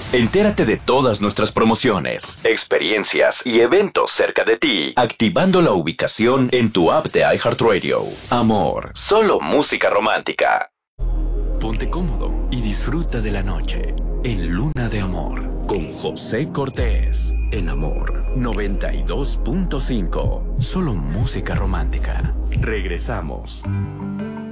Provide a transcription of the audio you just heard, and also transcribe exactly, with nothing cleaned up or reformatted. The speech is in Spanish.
Entérate de todas nuestras promociones, experiencias y eventos cerca de ti, activando la ubicación en tu app de iHeartRadio. Amor, solo música romántica. Ponte cómodo y disfruta de la noche en Luna de Amor con José Cortés. En Amor noventa y dos punto cinco. Solo música romántica. Regresamos.